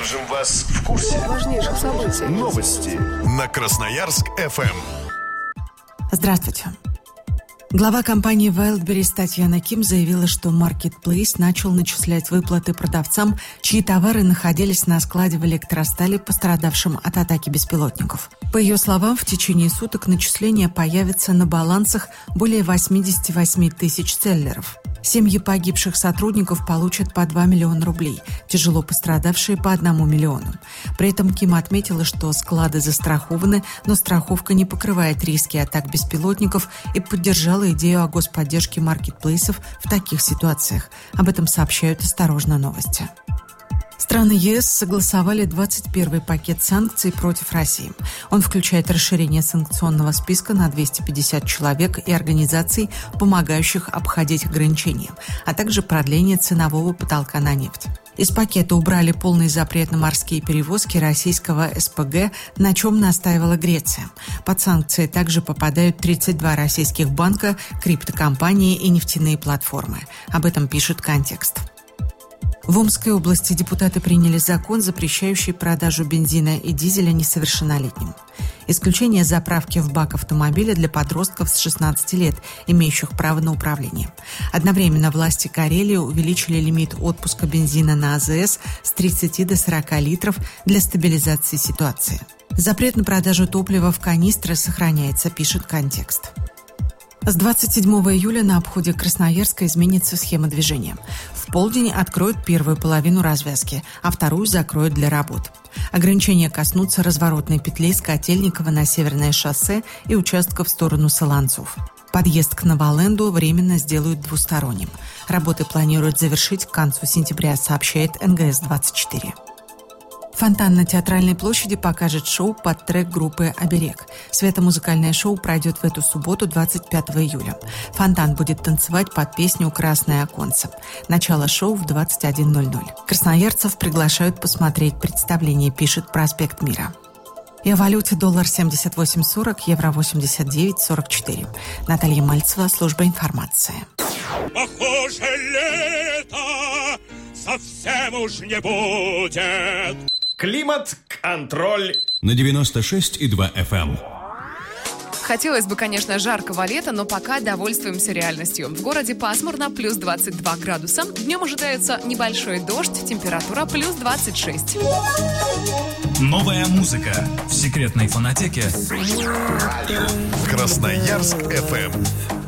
Держим вас в курсе важнейших событий. Новости на Красноярск-ФМ. Здравствуйте. Глава компании Wildberries Татьяна Ким заявила, что Marketplace начал начислять выплаты продавцам, чьи товары находились на складе в Электростале, пострадавшем от атаки беспилотников. По ее словам, в течение суток начисления появятся на балансах более 88 тысяч селлеров. Семьи погибших сотрудников получат по 2 миллиона рублей, тяжело пострадавшие по 1 миллиону. При этом Ким отметила, что склады застрахованы, но страховка не покрывает риски атак беспилотников, и поддержала идею о господдержке маркетплейсов в таких ситуациях. Об этом сообщают «Осторожно, новости». Страны ЕС согласовали 21-й пакет санкций против России. Он включает расширение санкционного списка на 250 человек и организаций, помогающих обходить ограничения, а также продление ценового потолка на нефть. Из пакета убрали полный запрет на морские перевозки российского СПГ, на чем настаивала Греция. Под санкции также попадают 32 российских банка, криптокомпании и нефтяные платформы. Об этом пишет «Контекст». В Омской области депутаты приняли закон, запрещающий продажу бензина и дизеля несовершеннолетним. Исключение заправки в бак автомобиля для подростков с 16 лет, имеющих право на управление. Одновременно власти Карелии увеличили лимит отпуска бензина на АЗС с 30 до 40 литров для стабилизации ситуации. Запрет на продажу топлива в канистры сохраняется, пишет «Контекст». С 27 июля на обходе Красноярска изменится схема движения. В полдень откроют первую половину развязки, а вторую закроют для работ. Ограничения коснутся разворотной петли с Котельникова на Северное шоссе и участка в сторону Солонцов. Подъезд к Новоленду временно сделают двусторонним. Работы планируют завершить к концу сентября, сообщает НГС-24. Фонтан на Театральной площади покажет шоу под трек группы «Оберег». Светомузыкальное шоу пройдет в эту субботу, 25 июля. Фонтан будет танцевать под песню «Красное оконце». Начало шоу в 21:00. Красноярцев приглашают посмотреть представление, пишет «Проспект Мира». И о валюте: доллар 78.40, евро 89.44. Наталья Мальцева, служба информации. Похоже, лето совсем уж не будет. Климат-контроль на 96,2 FM. Хотелось бы, конечно, жаркого лета, но пока довольствуемся реальностью. В городе пасмурно, плюс 22 градуса. Днем ожидается небольшой дождь, температура плюс 26. Новая музыка в секретной фонотеке Красноярск-ФМ.